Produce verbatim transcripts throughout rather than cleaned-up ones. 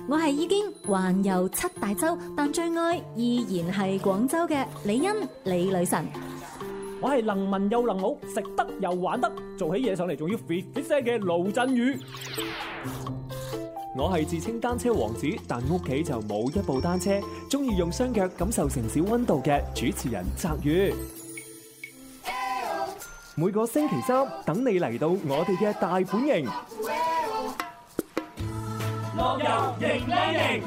我係已經環遊七大洲，但最愛依然係廣州嘅李欣李女神。 我係能文又能武，食得又玩得，做起嘢上嚟仲要 fit fit 聲嘅盧振宇。 我係自稱單車王子，但屋企就冇一部單車，中意用雙腳感受城市溫度嘅主持人澤宇。每個星期三等你嚟到我哋嘅大本營， 樂遊迎靚營。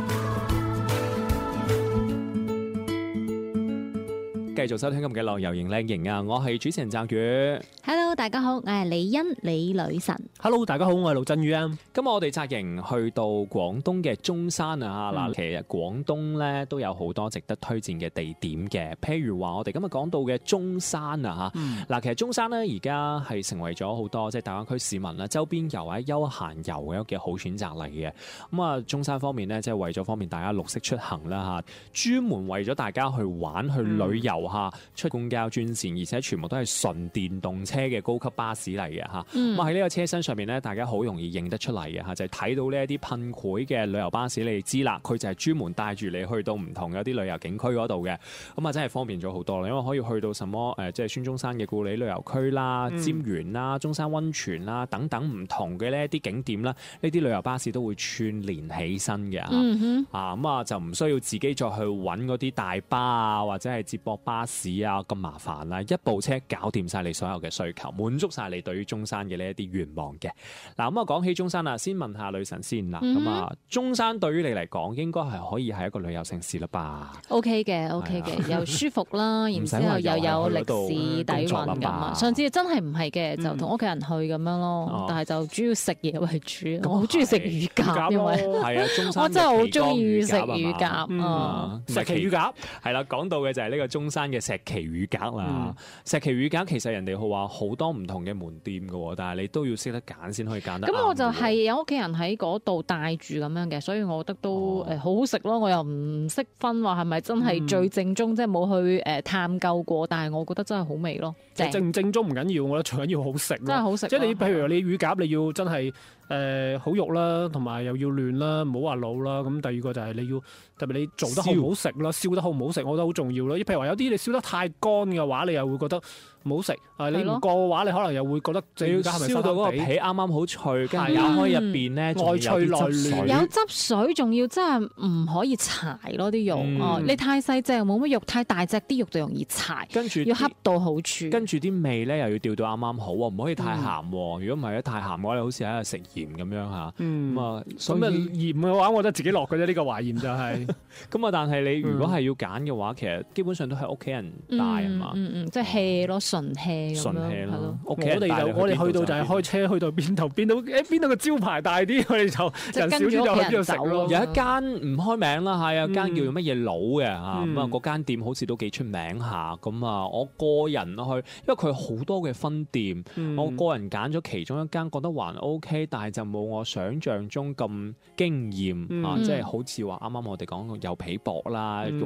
繼續收聽今日嘅樂遊迎靚營啊！我係主持人澤宇。 Hello， 大家好，我係李欣李女神。 Hello， 大家好，我係盧振宇啊。 今日我哋紮營去到廣東嘅中山啊！嗱、嗯，其實廣東咧都有好多值得推薦嘅地點嘅，譬如話我哋今日講到嘅中山啊嚇。嗱、嗯，其實中山咧而家係成為咗好多即係大灣區市民啦，周邊遊或者休閒遊嘅一個好選擇嚟嘅。咁啊，中山方面咧，即係為咗方便大家綠色出行啦嚇，專門為咗大家去玩去旅遊。嗯嚇出公交專線，而且全部都係純電動車嘅高級巴士嚟嘅嚇。咁喺呢個車身上面咧，大家好容易認得出嚟嘅嚇，就係、是、睇到呢一啲噴繪嘅旅遊巴士，你哋知啦，佢就係專門帶住你去到唔同嘅啲旅遊景區嗰度嘅。咁啊，真係方便咗好多啦，因為可以去到什麼誒，即係孫中山嘅故里旅遊區啦、尖園啦、中山溫泉啦等等唔同嘅呢一啲景點啦，呢啲旅遊巴士都會串連起身嘅嚇。嗯、啊咁啊，就唔需要自己再去揾嗰啲大巴啊，或者係接駁巴士啊咁麻煩啦，一部車搞掂晒你所有嘅需求，滿足晒你對於中山嘅呢一啲願望嘅。嗱咁啊，講起中山啊，先問下女神先啦。咁啊、嗯，中山對於你嚟講，應該係可以係一個旅遊城市啦吧 ？OK 嘅，OK 嘅，又舒服啦，然之後又有歷史底蘊咁啊。上次真係唔係嘅，就同屋企人去咁樣咯，嗯、但係就主要食嘢為主。我好中意食乳鴿，因為係啊，中山我真係好中意食乳鴿啊， 石岐乳鴿係啦。講到嘅就係呢個中山嘅石岐乳鴿啦。嗯、石岐乳鴿其實人哋話好多唔同嘅門店㗎，但係你都要識得揀先可以揀得。 咁我就係有屋企人喺嗰度帶住咁樣嘅，所以我覺得都誒好好食咯。我又唔識分話係咪真係最正宗，嗯、即係冇去誒探究過，但係我覺得真係好味咯。 正唔正宗唔緊要，我覺得最緊要好食。真係好食。即係你譬如你乳鴿，你要真係。誒、呃、好肉啦，同埋又要嫩啦，唔好話老啦。咁第二個就係你要特別你做得好唔好食啦，燒得好唔好食，我覺得好重要咯。譬如話有啲你燒得太乾嘅話，你又會覺得唔好食。啊，你唔過嘅話，你可能又會覺得隻乳鴿係咪燒到嗰個皮啱啱好脆，跟住咬開入邊咧，外脆內嫩， 有汁水，仲要真係唔可以柴咯啲肉。嗯、哦，你太細隻冇乜肉，太大隻啲肉就容易柴。跟住要恰到好處， 跟住啲味咧又要調到啱啱好喎，唔可以太鹹。嗯、如果唔係咧，太鹹嘅話，你好似喺度食鹽咁樣嚇，咁啊，所以鹽嘅話，我覺得自己落嘅啫。呢個淮鹽就係咁啊。但係你如果係要揀嘅話，其實基本上都係屋企人帶啊嘛， 嗯嗯，即係 hea 咯，純 hea 咁樣，係咯。 我哋就我哋去到就係開車去到邊度，邊度誒邊度個招牌大啲，我哋就人少啲就去邊度食咯。 有一間唔開名啦，係有間叫做乜嘢佬嘅嚇，咁啊嗰間店好似都幾出名下。咁啊，我個人去，因為佢好多嘅分店，我個人揀咗其中一間，覺得還 OK，但係就冇我想象中咁驚豔、嗯、啊！即係好似話啱啱我哋講有皮薄啦，肉